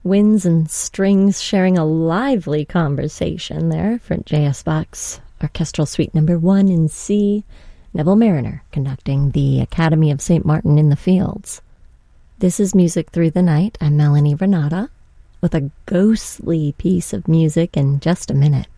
Winds and strings sharing a lively conversation there for J.S. Bach's Orchestral Suite No. 1 in C, Neville Marriner conducting the Academy of St. Martin in the Fields. This is Music Through the Night. I'm Melanie Renata with a ghostly piece of music in just a minute.